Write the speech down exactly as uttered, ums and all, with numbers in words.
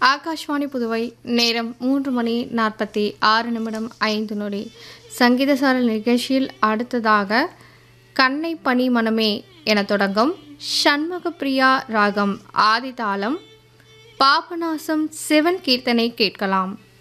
ஆகாஷ்வாணி புதுவை நேரம் மூன்று மணி நாற்பத்தி ஆறு நிமிடம் ஐந்து நொடி. சங்கீதசாரல் நிகழ்ச்சியில் அடுத்ததாக கண்ணை பனி மனமே என தொடங்கும் ஷண்முகப்பிரியா ராகம் ஆதிதாளம் பாபநாசம் சிவன் கீர்த்தனை கேட்கலாம்.